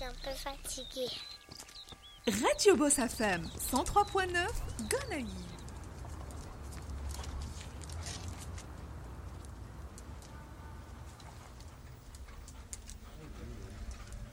un peu fatiguée. Radio Boss FM 103.9 Gonaïves.